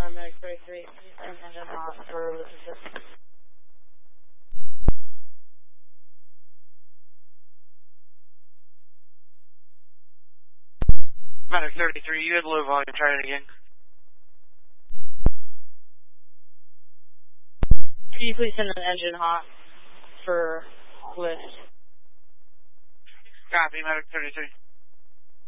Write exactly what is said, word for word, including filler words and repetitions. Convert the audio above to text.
uh, Medic thirty-three, send engine hot for assist. Medic thirty-three, you had low volume, try it again. Can you please send an engine hot for lift? Copy, Medic thirty-three.